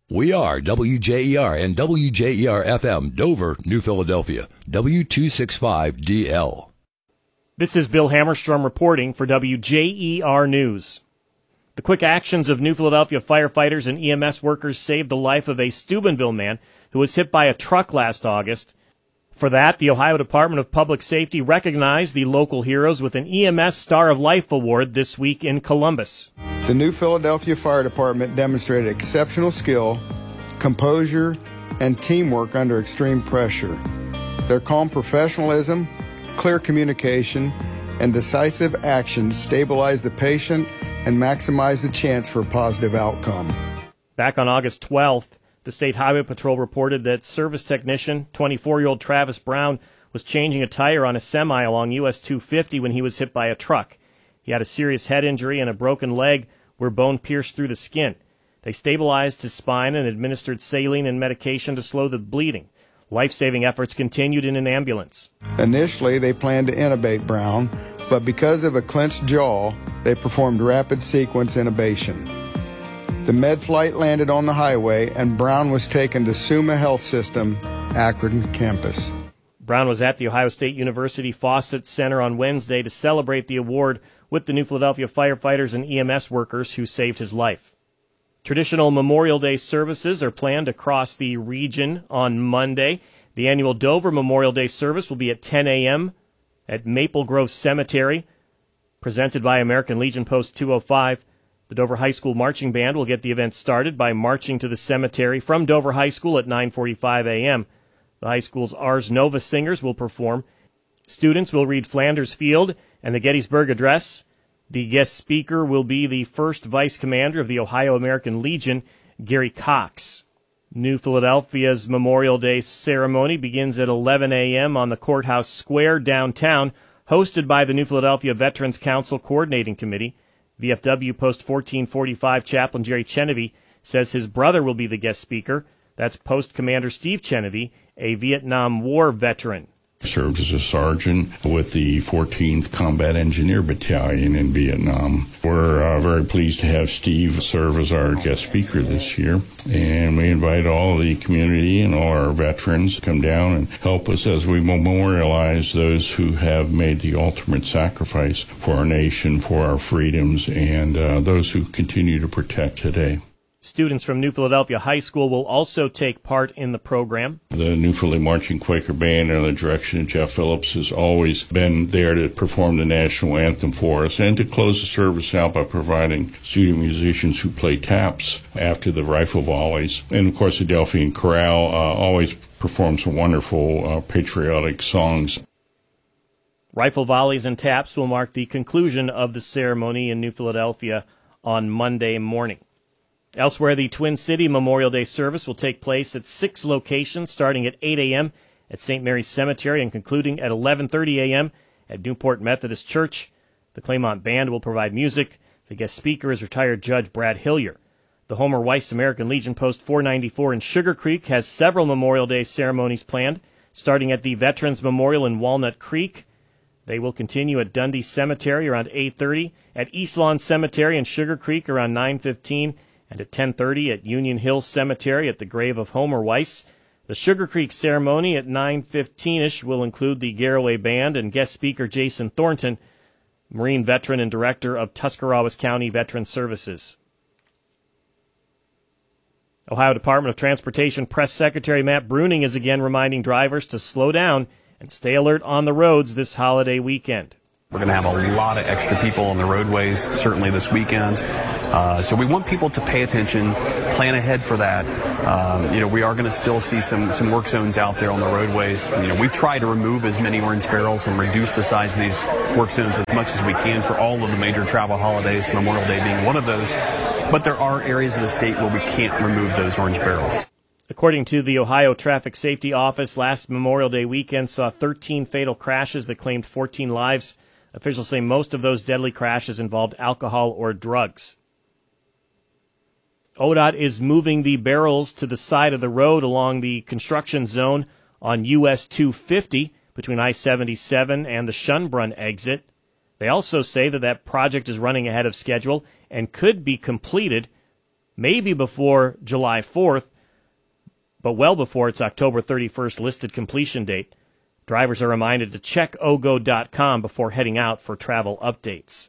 We are WJER and WJER-FM, Dover, New Philadelphia, W265DL. This is Bill Hammerstrom reporting for WJER News. The quick actions of New Philadelphia firefighters and EMS workers saved the life of a Steubenville man who was hit by a truck last August. For that, the Ohio Department of Public Safety recognized the local heroes with an EMS Star of Life Award this week in Columbus. The New Philadelphia Fire Department demonstrated exceptional skill, composure, and teamwork under extreme pressure. Their calm professionalism, clear communication, and decisive actions stabilized the patient and maximized the chance for a positive outcome. Back on August 12th, the State Highway Patrol reported that service technician, 24-year-old Travis Brown, was changing a tire on a semi along US 250 when he was hit by a truck. He had a serious head injury and a broken leg where bone pierced through the skin. They stabilized his spine and administered saline and medication to slow the bleeding. Life-saving efforts continued in an ambulance. Initially, they planned to intubate Brown, but because of a clenched jaw, they performed rapid sequence intubation. The med flight landed on the highway, and Brown was taken to Summa Health System, Akron campus. Brown was at the Ohio State University Fawcett Center on Wednesday to celebrate the award with the New Philadelphia firefighters and EMS workers who saved his life. Traditional Memorial Day services are planned across the region on Monday. The annual Dover Memorial Day service will be at 10 a.m. at Maple Grove Cemetery, presented by American Legion Post 205. The Dover High School Marching Band will get the event started by marching to the cemetery from Dover High School at 9:45 a.m. The high school's Ars Nova singers will perform. Students will read Flanders Field and the Gettysburg Address. The guest speaker will be the first vice commander of the Ohio American Legion, Gary Cox. New Philadelphia's Memorial Day ceremony begins at 11 a.m. on the Courthouse Square downtown, hosted by the New Philadelphia Veterans Council Coordinating Committee. VFW Post 1445 Chaplain Jerry Chenevy says his brother will be the guest speaker. That's Post Commander Steve Chenevy, a Vietnam War veteran. Served as a sergeant with the 14th Combat Engineer Battalion in Vietnam. We're very pleased to have Steve serve as our guest speaker this year, and we invite all the community and all our veterans to come down and help us as we memorialize those who have made the ultimate sacrifice for our nation, for our freedoms, and those who continue to protect today. Students from New Philadelphia High School will also take part in the program. The New Philly Marching Quaker Band, under the direction of Jeff Phillips, has always been there to perform the national anthem for us and to close the service out by providing student musicians who play taps after the rifle volleys. And, of course, the Delphine Chorale always performs some wonderful patriotic songs. Rifle volleys and taps will mark the conclusion of the ceremony in New Philadelphia on Monday morning. Elsewhere, the Twin City Memorial Day service will take place at 6 locations, starting at 8 a.m. at St. Mary's Cemetery and concluding at 11:30 a.m. at Newport Methodist Church. The Claymont Band will provide music. The guest speaker is retired Judge Brad Hillier. The Homer Weiss American Legion Post 494 in Sugar Creek has several Memorial Day ceremonies planned, starting at the Veterans Memorial in Walnut Creek. They will continue at Dundee Cemetery around 8:30, at East Lawn Cemetery in Sugar Creek around 9:15, and at 10:30 at Union Hill Cemetery at the grave of Homer Weiss. The Sugar Creek ceremony at 9:15ish will include the Garraway Band and guest speaker Jason Thornton, Marine veteran and director of Tuscarawas County Veteran Services. Ohio Department of Transportation Press Secretary Matt Bruning is again reminding drivers to slow down and stay alert on the roads this holiday weekend. We're going to have a lot of extra people on the roadways, certainly this weekend. So we want people to pay attention, plan ahead for that. We are going to still see some work zones out there on the roadways. We try to remove as many orange barrels and reduce the size of these work zones as much as we can for all of the major travel holidays, Memorial Day being one of those. But there are areas of the state where we can't remove those orange barrels. According to the Ohio Traffic Safety Office, last Memorial Day weekend saw 13 fatal crashes that claimed 14 lives. Officials say most of those deadly crashes involved alcohol or drugs. ODOT is moving the barrels to the side of the road along the construction zone on US 250 between I-77 and the Schönbrunn exit. They also say that project is running ahead of schedule and could be completed maybe before July 4th, but well before its October 31st listed completion date. Drivers are reminded to check ogo.com before heading out for travel updates.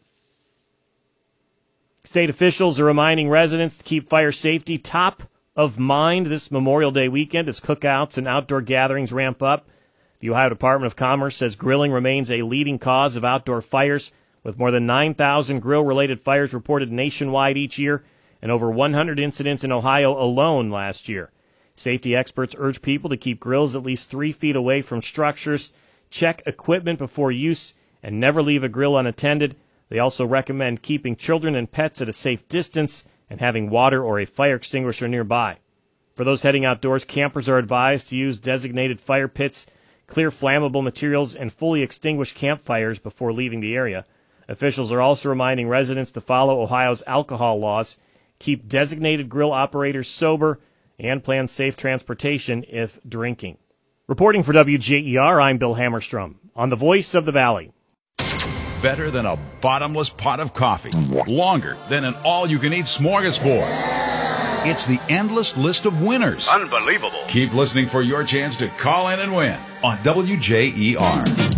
State officials are reminding residents to keep fire safety top of mind this Memorial Day weekend as cookouts and outdoor gatherings ramp up. The Ohio Department of Commerce says grilling remains a leading cause of outdoor fires, with more than 9,000 grill-related fires reported nationwide each year and over 100 incidents in Ohio alone last year. Safety experts urge people to keep grills at least 3 feet away from structures, check equipment before use, and never leave a grill unattended. They also recommend keeping children and pets at a safe distance and having water or a fire extinguisher nearby. For those heading outdoors, campers are advised to use designated fire pits, clear flammable materials, and fully extinguish campfires before leaving the area. Officials are also reminding residents to follow Ohio's alcohol laws, keep designated grill operators sober, and plan safe transportation if drinking. Reporting for WJER, I'm Bill Hammerstrom on the Voice of the Valley. Better than a bottomless pot of coffee. Longer than an all-you-can-eat smorgasbord. It's the endless list of winners. Unbelievable. Keep listening for your chance to call in and win on WJER.